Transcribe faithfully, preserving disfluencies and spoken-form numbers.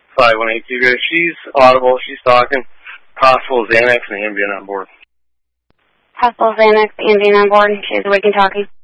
five one eight two. She's audible. She's talking. Possible Xanax and Ambien on board. Possible Xanax, Ambien on board. She's awake and talking.